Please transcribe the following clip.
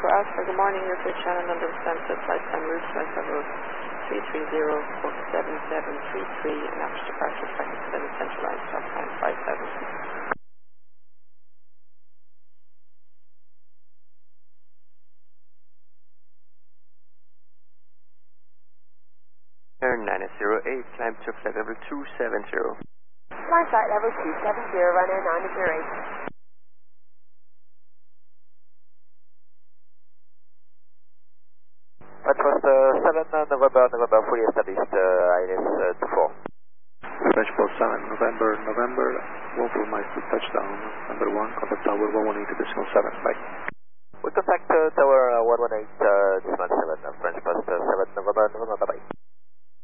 Echo Alpha, good morning. Your pitch channel number is Sunset, flight time route, flight level 330-47733, and after departure, practice 7 Central Line, stop time 57. Air 908, climb to flight level 270. Climb flight level 270, run Air 908. That was 7 November, fully established, ILS 24. French Port 7, November, 1 full miles to touchdown, number 1, contact tower 118.7, bye. We contact tower 118.7, French Post 7 November, bye.